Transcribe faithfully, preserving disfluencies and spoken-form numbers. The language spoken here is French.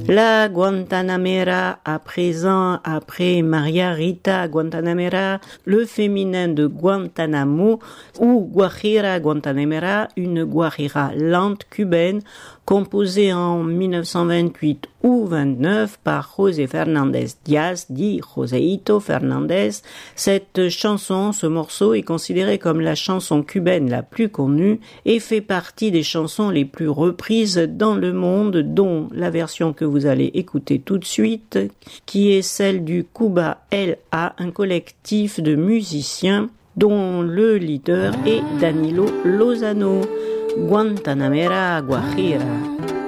La Guantanamera, à présent, après Maria Rita Guantanamera, le féminin de Guantanamo, ou Guajira Guantanamera, une guajira lente cubaine, composée en mille neuf cent vingt-huit ou vingt-neuf par José Fernandez Diaz, dit Joséito Fernandez. Cette chanson, ce morceau est considéré comme la chanson cubaine la plus connue et fait partie des chansons les plus reprises dans le monde, dont la version que vous allez écouter tout de suite, qui est celle du Cuba L A, un collectif de musiciens dont le leader est Danilo Lozano. Guantanamera Guajira.